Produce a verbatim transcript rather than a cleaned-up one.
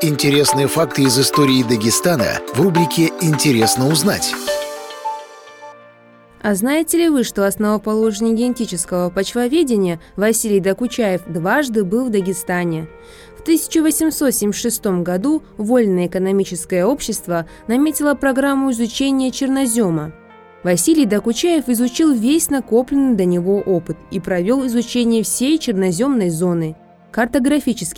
Интересные факты из истории Дагестана в рубрике «Интересно узнать». А знаете ли вы, что основоположник генетического почвоведения Василий Докучаев дважды был в Дагестане? В тысяча восемьсот семьдесят шестом году Вольное экономическое общество наметило программу изучения чернозема. Василий Докучаев изучил весь накопленный до него опыт и провел изучение всей черноземной зоны. Картографический